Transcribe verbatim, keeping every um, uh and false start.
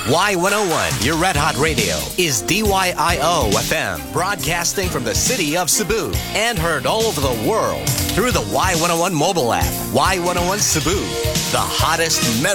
Y one oh one, your Red Hot Radio, is D Y I O F M, broadcasting from the city of Cebu and heard all over the world through the Y one oh one mobile app. Y one oh one Cebu, the hottest metal